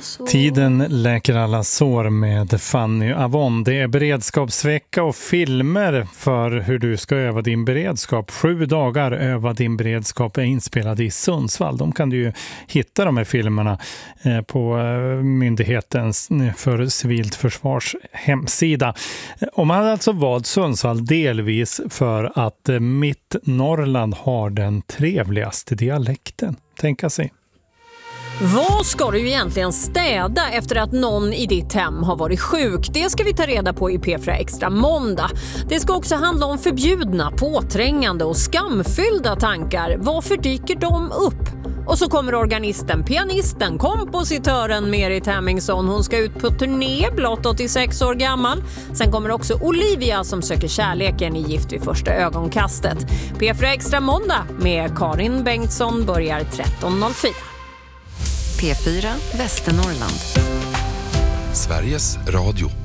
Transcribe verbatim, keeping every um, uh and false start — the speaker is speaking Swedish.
sår. Tiden läker alla sår med Fanny Avon. Det är beredskapsvecka och filmer för hur du ska öva din beredskap. Sju dagar öva din beredskap är inspelade i Sundsvall. De kan du ju hitta, de här filmerna, på myndighetens för civilt försvars hemsida. Och man har alltså valt Sundsvall delvis för att mitt Norrland har den trevligaste dialekten. Tänka sig. Vad ska du egentligen städa efter att någon i ditt hem har varit sjuk? Det ska vi ta reda på i P fyra Extra måndag. Det ska också handla om förbjudna, påträngande och skamfyllda tankar. Varför dyker de upp? Och så kommer organisten, pianisten, kompositören Merit Hemmingsson. Hon ska ut på turné, blott åttiosex år gammal. Sen kommer också Olivia som söker kärleken i Gift vid första ögonkastet. P fyra Extra måndag med Karin Bengtsson börjar tretton noll fyra. P fyra Västernorrland. Sveriges Radio.